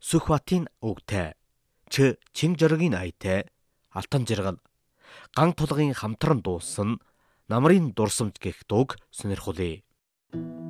Сүхбатын үгтэй, ч Чинжорогийн аятай, алтан жаргал, ган тулгын хамтран дууссан намрын дурсамж гэх дууг сонирхуулъя.